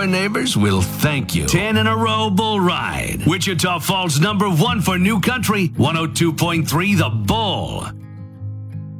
neighbors will thank you. 10 in a row bull ride. Wichita Falls #1 for new country, 102.3 The Bull.